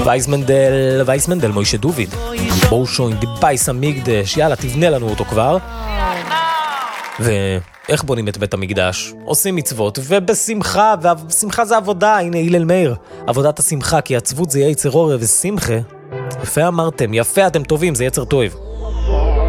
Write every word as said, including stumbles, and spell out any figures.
וייסמנדל, וייסמנדל, מוישה דוד. בואו שוין די בייס המקדש, יאללה, תבנה לנו אותו כבר. ואיך בונים את בית המקדש? עושים מצוות, ובשמחה, והשמחה זה עבודה, הנה הלל מאיר. עבודת השמחה, כי עצבות זה יצר אור ושמחה. יפה אמרתם, יפה, אתם טובים, זה יצר טוב.